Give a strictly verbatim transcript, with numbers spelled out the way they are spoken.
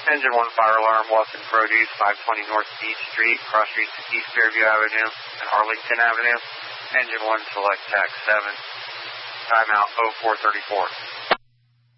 Engine one fire alarm, Watson Produce, five twenty North Beach Street, cross streets East Fairview Avenue and Arlington Avenue. Engine one select tax seven. Timeout oh four thirty-four.